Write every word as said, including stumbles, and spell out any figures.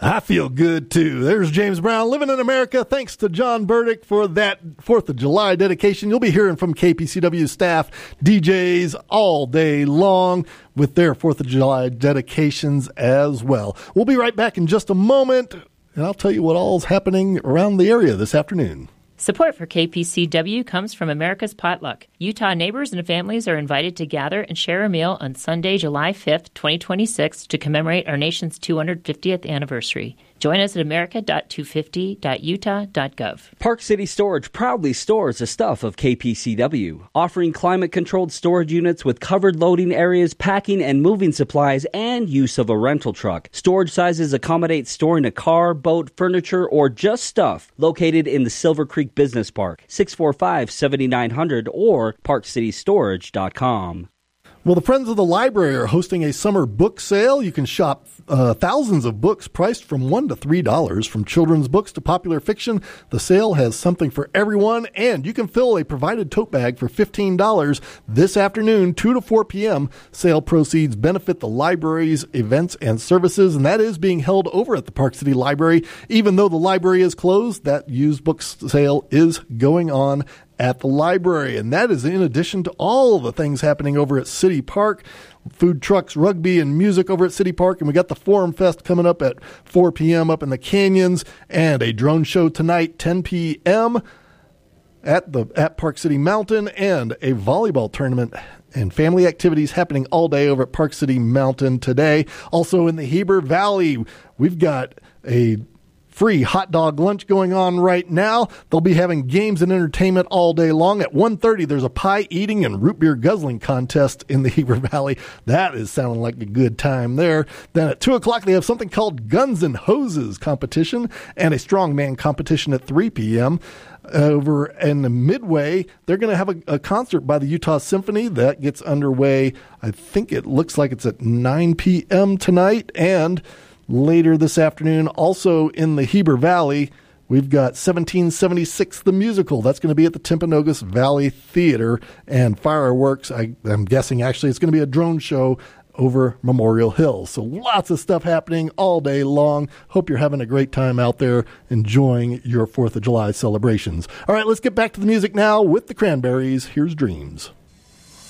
I feel good, too. There's James Brown, Living in America. Thanks to John Burdick for that fourth of July dedication. You'll be hearing from K P C W staff, D Js all day long with their fourth of July dedications as well. We'll be right back in just a moment, and I'll tell you what all's happening around the area this afternoon. Support for K P C W comes from America's Potluck. Utah neighbors and families are invited to gather and share a meal on Sunday, July fifth, twenty twenty-six, to commemorate our nation's two hundred fiftieth anniversary. Join us at america dot two fifty dot utah dot gov. Park City Storage proudly stores the stuff of K P C W, offering climate-controlled storage units with covered loading areas, packing and moving supplies, and use of a rental truck. Storage sizes accommodate storing a car, boat, furniture, or just stuff. Located in the Silver Creek Business Park, six four five, seven nine zero zero or park city storage dot com. Well, the Friends of the Library are hosting a summer book sale. You can shop uh, thousands of books priced from one to three dollars, from children's books to popular fiction. The sale has something for everyone, and you can fill a provided tote bag for fifteen dollars this afternoon, two to four p.m. Sale proceeds benefit the library's events and services, and that is being held over at the Park City Library. Even though the library is closed, that used books sale is going on at the library, and that is in addition to all the things happening over at City Park. Food trucks, rugby, and music over at City Park, and we got the Forum Fest coming up at four p.m. up in the canyons, and a drone show tonight, ten p.m. at the at Park City Mountain, and a volleyball tournament and family activities happening all day over at Park City Mountain today. Also in the Heber Valley, we've got a free hot dog lunch going on right now. They'll be having games and entertainment all day long. At one thirty, there's a pie eating and root beer guzzling contest in the Heber Valley. That is sounding like a good time there. Then at two o'clock, they have something called Guns and Hoses competition and a strongman competition at three p.m. Over in the Midway, they're going to have a, a concert by the Utah Symphony. That gets underway, I think it looks like it's at nine p.m. tonight. And later this afternoon, also in the Heber Valley, we've got seventeen seventy-six the musical. That's going to be at the Timpanogos Valley Theater, and fireworks. I, I'm guessing actually it's going to be a drone show over Memorial Hill. So lots of stuff happening all day long. Hope you're having a great time out there enjoying your fourth of July celebrations. All right, let's get back to the music now with the Cranberries. Here's Dreams.